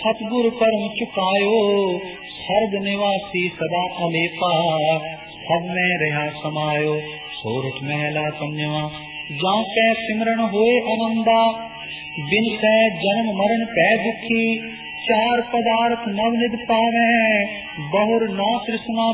सतगुर परम चुकायो, सर्ग निवासी सदा अलेपा, सब में रहा समायो। सोरठ महला पंजवा। जा कै सिमरन होए आनंदा, बिन सै जन्म मरण पै दुखी, चार पदार्थ नवनिध पावे, बहुर ना तृष्णा